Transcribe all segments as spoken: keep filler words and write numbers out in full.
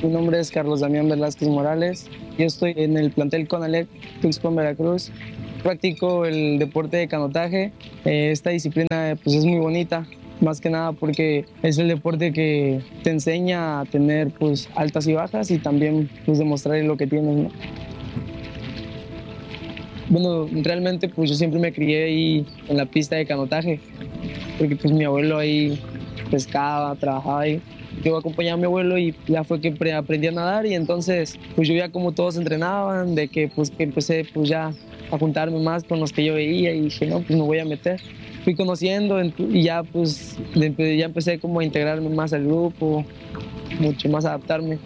Mi nombre es Carlos Damián Velázquez Morales. Yo estoy en el plantel Conalep Tuxpan, Veracruz. Practico el deporte de canotaje. Eh, esta disciplina pues, es muy bonita, más que nada porque es el deporte que te enseña a tener pues, altas y bajas y también pues, demostrar lo que tienes, ¿no? Bueno, realmente pues yo siempre me crié ahí en la pista de canotaje, porque pues mi abuelo ahí pescaba, trabajaba ahí. Yo acompañaba a mi abuelo y ya fue que aprendí a nadar y entonces pues yo ya como todos entrenaban, de que pues que empecé pues ya a juntarme más con los que yo veía y dije no, pues me voy a meter. Fui conociendo y ya pues ya empecé como a integrarme más al grupo, mucho más a adaptarme.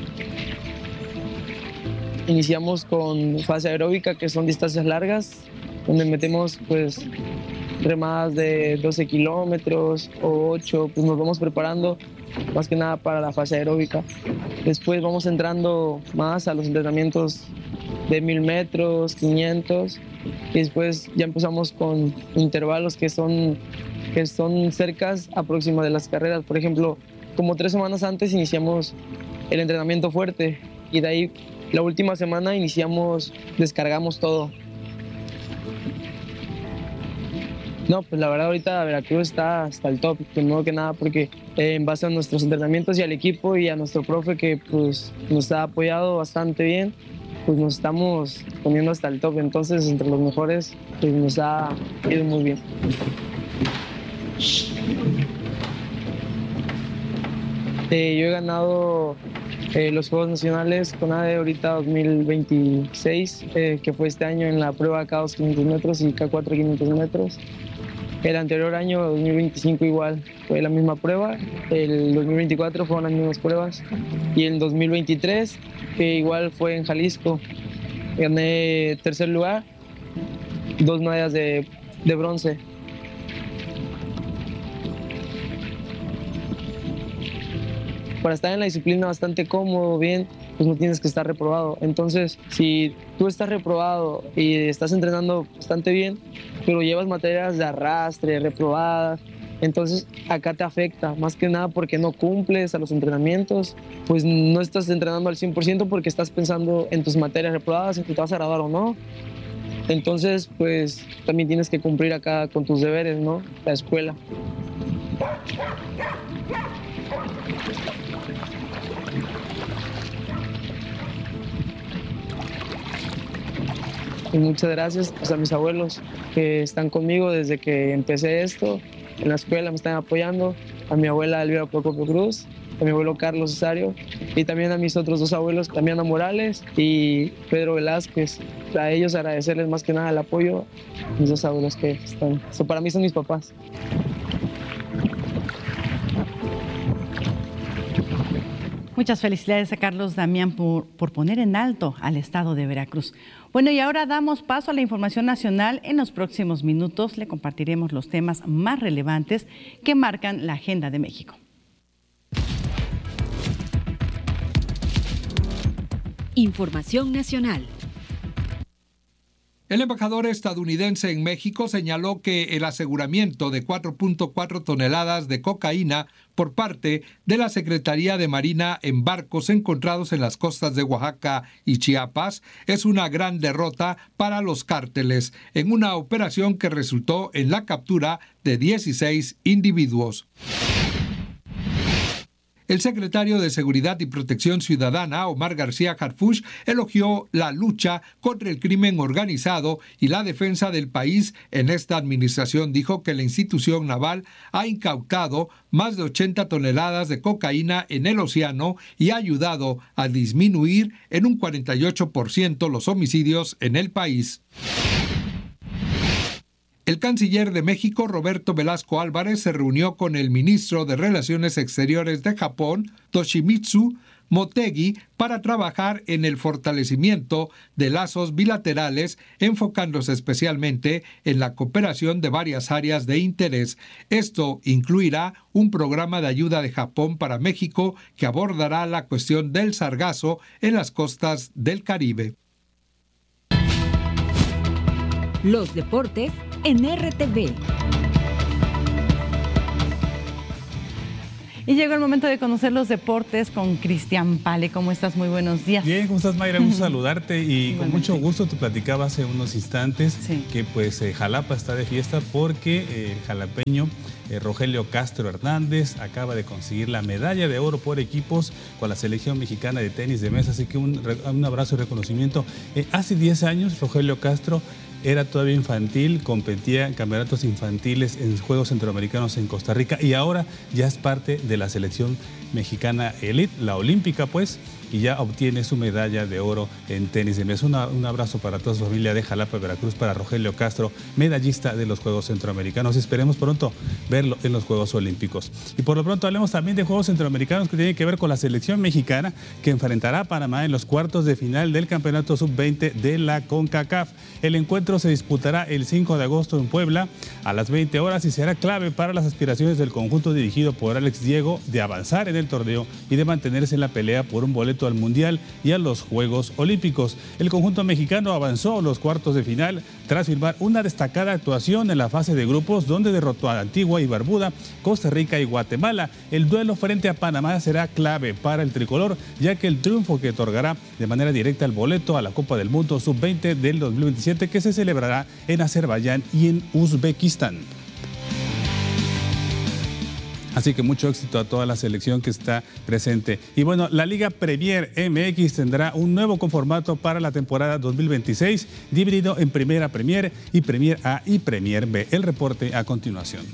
Iniciamos con fase aeróbica, que son distancias largas, donde metemos pues remadas de doce kilómetros o ocho, pues nos vamos preparando más que nada para la fase aeróbica. Después vamos entrando más a los entrenamientos de mil metros, quinientos, y después ya empezamos con intervalos que son, que son cercas a próxima de las carreras. Por ejemplo, como tres semanas antes iniciamos el entrenamiento fuerte y de ahí la última semana iniciamos, descargamos todo. No, pues la verdad ahorita Veracruz está hasta el top, primero que nada porque eh, en base a nuestros entrenamientos y al equipo y a nuestro profe que pues nos ha apoyado bastante bien, pues nos estamos poniendo hasta el top, entonces entre los mejores pues nos ha ido muy bien. Eh, yo he ganado eh, los Juegos Nacionales CONADE ahorita dos mil veintiséis, eh, que fue este año en la prueba K dos quinientos metros y K cuatro quinientos metros. El anterior año, dos mil veinticinco, igual fue la misma prueba. El dos mil veinticuatro fueron las mismas pruebas. Y el dos mil veintitrés, que igual fue en Jalisco, gané tercer lugar, dos medallas de, de bronce. Para estar en la disciplina bastante cómodo, bien, pues no tienes que estar reprobado. Entonces, si tú estás reprobado y estás entrenando bastante bien, pero llevas materias de arrastre, reprobadas, entonces acá te afecta, más que nada porque no cumples a los entrenamientos, pues no estás entrenando al cien por ciento porque estás pensando en tus materias reprobadas, en si te vas a graduar o no. Entonces, pues también tienes que cumplir acá con tus deberes, ¿no? La escuela. Y muchas gracias pues, a mis abuelos que están conmigo desde que empecé esto. En la escuela me están apoyando, a mi abuela Elvira Procopio Cruz, a mi abuelo Carlos Cesario y también a mis otros dos abuelos, Damiana Morales y Pedro Velázquez. A ellos agradecerles más que nada el apoyo, mis dos abuelos que están, so, para mí son mis papás. Muchas felicidades a Carlos Damián por, por poner en alto al estado de Veracruz. Bueno, y ahora damos paso a la información nacional. En los próximos minutos le compartiremos los temas más relevantes que marcan la agenda de México. Información nacional. El embajador estadounidense en México señaló que el aseguramiento de cuatro punto cuatro toneladas de cocaína por parte de la Secretaría de Marina en barcos encontrados en las costas de Oaxaca y Chiapas es una gran derrota para los cárteles en una operación que resultó en la captura de dieciséis individuos. El secretario de Seguridad y Protección Ciudadana, Omar García Harfuch, elogió la lucha contra el crimen organizado y la defensa del país en esta administración. Dijo que la institución naval ha incautado más de ochenta toneladas de cocaína en el océano y ha ayudado a disminuir en un cuarenta y ocho por ciento los homicidios en el país. El canciller de México, Roberto Velasco Álvarez, se reunió con el ministro de Relaciones Exteriores de Japón, Toshimitsu Motegi, para trabajar en el fortalecimiento de lazos bilaterales, enfocándose especialmente en la cooperación de varias áreas de interés. Esto incluirá un programa de ayuda de Japón para México que abordará la cuestión del sargazo en las costas del Caribe. Los deportes en R T V. Y llegó el momento de conocer los deportes con Cristian Pale. ¿Cómo estás? Muy buenos días. Bien, ¿cómo estás, Mayra? Gusto saludarte y con mucho gusto te platicaba hace unos instantes sí. que pues eh, Jalapa está de fiesta porque eh, el jalapeño eh, Rogelio Castro Hernández acaba de conseguir la medalla de oro por equipos con la selección mexicana de tenis de mesa, así que un, un abrazo y reconocimiento. Eh, hace diez años Rogelio Castro era todavía infantil, competía en campeonatos infantiles en Juegos Centroamericanos en Costa Rica y ahora ya es parte de la selección mexicana elite, la olímpica pues, y ya obtiene su medalla de oro en tenis de mesa. Una, un abrazo para toda su familia de Jalapa, Veracruz, para Rogelio Castro, medallista de los Juegos Centroamericanos. Esperemos pronto verlo en los Juegos Olímpicos. Y por lo pronto hablemos también de Juegos Centroamericanos que tienen que ver con la selección mexicana que enfrentará a Panamá en los cuartos de final del Campeonato sub veinte de la CONCACAF. El encuentro se disputará el cinco de agosto en Puebla a las veinte horas y será clave para las aspiraciones del conjunto dirigido por Alex Diego de avanzar en el torneo y de mantenerse en la pelea por un boleto al Mundial y a los Juegos Olímpicos. El conjunto mexicano avanzó a los cuartos de final tras firmar una destacada actuación en la fase de grupos donde derrotó a Antigua y Barbuda, Costa Rica y Guatemala. El duelo frente a Panamá será clave para el tricolor, ya que el triunfo que otorgará de manera directa el boleto a la Copa del Mundo sub veinte del dos mil veintisiete que se celebrará en Azerbaiyán y en Uzbekistán. Así que mucho éxito a toda la selección que está presente. Y bueno, la Liga Premier M X tendrá un nuevo conformato para la temporada dos mil veintiséis, dividido en Primera Premier y Premier A y Premier B. El reporte a continuación.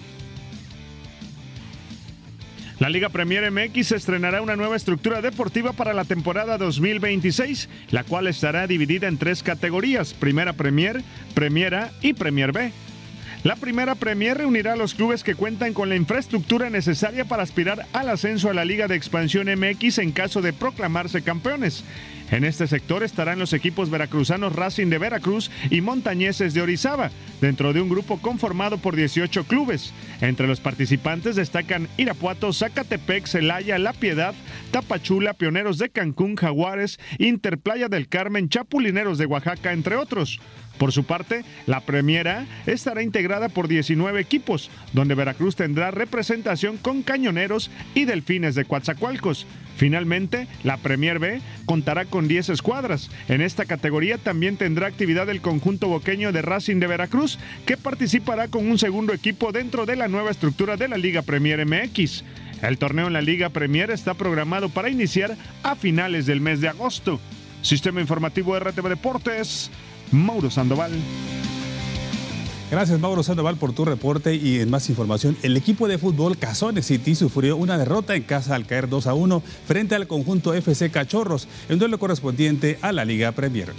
La Liga Premier M X estrenará una nueva estructura deportiva para la temporada dos mil veintiséis, la cual estará dividida en tres categorías: Primera Premier, Premier A y Premier B. La Primera Premier reunirá a los clubes que cuentan con la infraestructura necesaria para aspirar al ascenso a la Liga de Expansión M X en caso de proclamarse campeones. En este sector estarán los equipos veracruzanos Racing de Veracruz y Montañeses de Orizaba, dentro de un grupo conformado por dieciocho clubes. Entre los participantes destacan Irapuato, Zacatepec, Celaya, La Piedad, Tapachula, Pioneros de Cancún, Jaguares, Interplaya del Carmen, Chapulineros de Oaxaca, entre otros. Por su parte, la Primera estará integrada por diecinueve equipos, donde Veracruz tendrá representación con Cañoneros y Delfines de Coatzacoalcos. Finalmente, la Premier B contará con diez escuadras. En esta categoría también tendrá actividad el conjunto boqueño de Racing de Veracruz, que participará con un segundo equipo dentro de la nueva estructura de la Liga Premier M X. El torneo en la Liga Premier está programado para iniciar a finales del mes de agosto. Sistema Informativo R T V Deportes, Mauro Sandoval. Gracias, Mauro Sandoval, por tu reporte. Y en más información, el equipo de fútbol Cazones City sufrió una derrota en casa al caer dos a uno frente al conjunto F C Cachorros, en duelo correspondiente a la Liga Premier.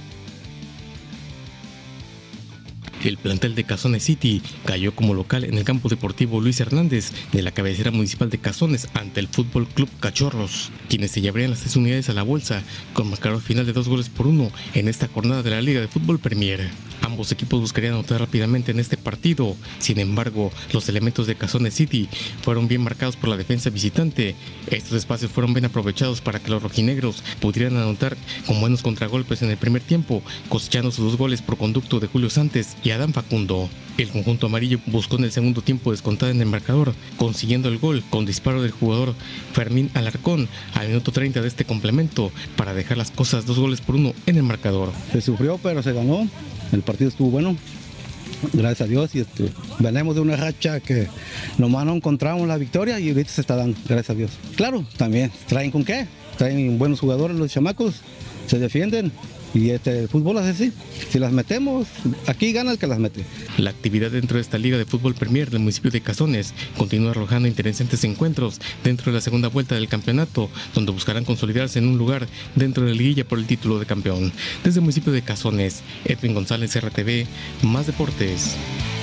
El plantel de Cazones City cayó como local en el campo deportivo Luis Hernández de la cabecera municipal de Cazones ante el Fútbol Club Cachorros, quienes se llevarían las tres unidades a la bolsa con marcador final de dos goles por uno en esta jornada de la Liga de Fútbol Premier. Ambos equipos buscarían anotar rápidamente en este partido. Sin embargo, los elementos de Cazones City fueron bien marcados por la defensa visitante. Estos espacios fueron bien aprovechados para que los rojinegros pudieran anotar con buenos contragolpes en el primer tiempo, cosechando sus dos goles por conducto de Julio Santos y Adán Facundo. El conjunto amarillo buscó en el segundo tiempo descontar en el marcador, consiguiendo el gol con disparo del jugador Fermín Alarcón al minuto treinta de este complemento para dejar las cosas dos goles por uno en el marcador. Se sufrió, pero se ganó. El partido estuvo bueno, gracias a Dios, y este, venimos de una racha que nomás no encontramos la victoria y ahorita se está dando, gracias a Dios. Claro, también traen con qué, traen buenos jugadores los chamacos, se defienden. Y este, el fútbol es así, si las metemos, aquí gana el que las mete. La actividad dentro de esta Liga de Fútbol Premier del municipio de Cazones continúa arrojando interesantes encuentros dentro de la segunda vuelta del campeonato, donde buscarán consolidarse en un lugar dentro de la liguilla por el título de campeón. Desde el municipio de Cazones, Edwin González, R T V, Más Deportes.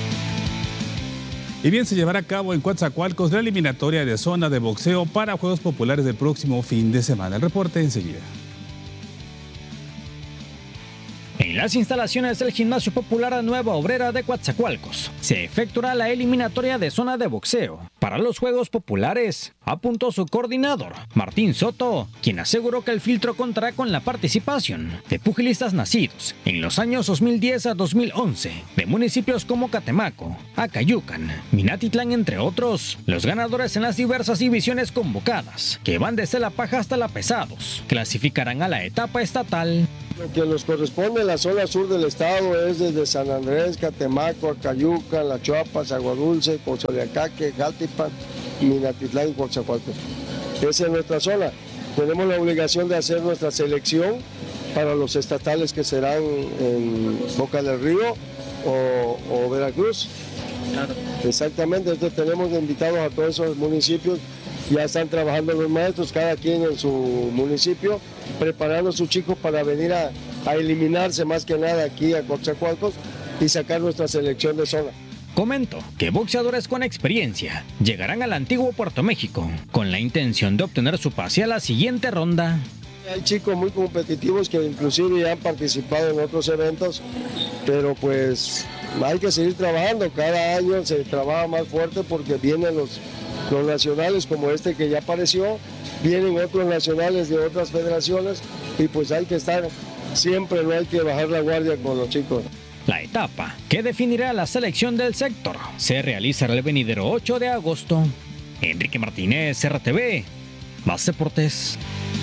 Y bien, se llevará a cabo en Coatzacoalcos la eliminatoria de zona de boxeo para Juegos Populares del próximo fin de semana. El reporte enseguida. En En las instalaciones del Gimnasio Popular Nueva Obrera de Coatzacoalcos se efectuará la eliminatoria de zona de boxeo para los Juegos Populares, apuntó su coordinador, Martín Soto, quien aseguró que el filtro contará con la participación de pugilistas nacidos en los años dos mil diez a dos mil once, de municipios como Catemaco, Acayucan, Minatitlán, entre otros. Los ganadores en las diversas divisiones convocadas, que van desde la paja hasta la pesados, clasificarán a la etapa estatal. Lo que nos corresponde en la zona sur del estado es desde San Andrés, Catemaco, Acayucan, La Chuapas, Aguadulce, Cozoleacaque, Jaltipan, Minatitlán y Coatzacoalcos. Esa es nuestra zona. Tenemos la obligación de hacer nuestra selección para los estatales que serán en Boca del Río o, o Veracruz. Claro. Exactamente, entonces tenemos invitados a todos esos municipios. Ya están trabajando los maestros, cada quien en su municipio, preparando a sus chicos para venir a, a eliminarse más que nada aquí a Coatzacoalcos y sacar nuestra selección de zona. Comentó que boxeadores con experiencia llegarán al antiguo Puerto México con la intención de obtener su pase a la siguiente ronda. Hay chicos muy competitivos que inclusive ya han participado en otros eventos, pero pues hay que seguir trabajando. Cada año se trabaja más fuerte porque vienen los, los nacionales como este que ya apareció, vienen otros nacionales de otras federaciones y pues hay que estar siempre, no hay que bajar la guardia con los chicos. La etapa que definirá la selección del sector se realizará el venidero ocho de agosto. Enrique Martínez, R T V, Más Deportes.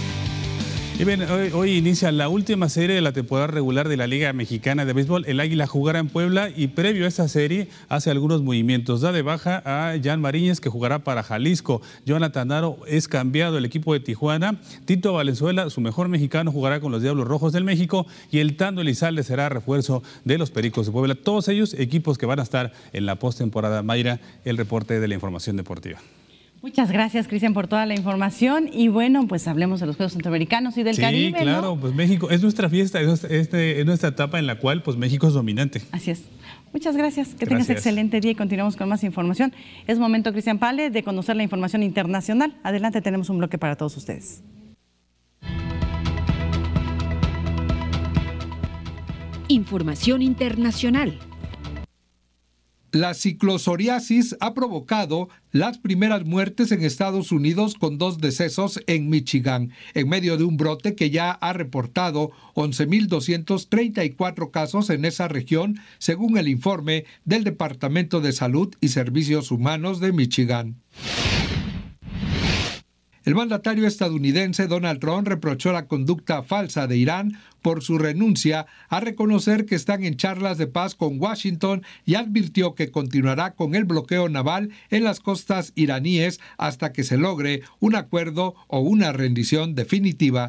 Y bien, hoy, hoy inicia la última serie de la temporada regular de la Liga Mexicana de Béisbol. El Águila jugará en Puebla y previo a esta serie hace algunos movimientos. Da de baja a Jan Mariñez, que jugará para Jalisco. Jonathan Aro es cambiado el equipo de Tijuana. Tito Valenzuela, su mejor mexicano, jugará con los Diablos Rojos del México. Y el Tano Elizalde será refuerzo de los Pericos de Puebla. Todos ellos equipos que van a estar en la postemporada. Mayra, el reporte de la información deportiva. Muchas gracias, Cristian, por toda la información. Y bueno, pues hablemos de los Juegos Centroamericanos y del sí, Caribe, Sí, claro, ¿no? Pues México, es nuestra fiesta, es nuestra, este, es nuestra etapa en la cual pues México es dominante. Así es. Muchas gracias, que gracias. tengas excelente día y continuamos con más información. Es momento, Cristian Pale, de conocer la información internacional. Adelante, tenemos un bloque para todos ustedes. Información internacional. La ciclosoriasis ha provocado las primeras muertes en Estados Unidos con dos decesos en Michigan, en medio de un brote que ya ha reportado once mil doscientos treinta y cuatro casos en esa región, según el informe del Departamento de Salud y Servicios Humanos de Michigan. El mandatario estadounidense Donald Trump reprochó la conducta falsa de Irán por su renuncia a reconocer que están en charlas de paz con Washington y advirtió que continuará con el bloqueo naval en las costas iraníes hasta que se logre un acuerdo o una rendición definitiva.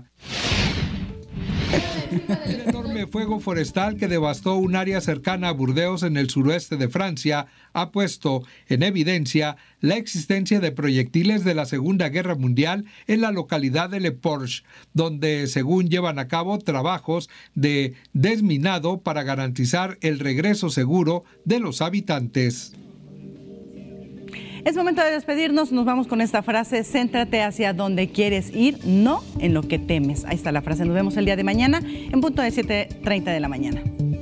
El enorme fuego forestal que devastó un área cercana a Burdeos en el suroeste de Francia ha puesto en evidencia la existencia de proyectiles de la Segunda Guerra Mundial en la localidad de Le Porche, donde según llevan a cabo trabajos de desminado para garantizar el regreso seguro de los habitantes. Es momento de despedirnos, nos vamos con esta frase: céntrate hacia donde quieres ir, no en lo que temes. Ahí está la frase, nos vemos el día de mañana en punto de siete treinta de la mañana.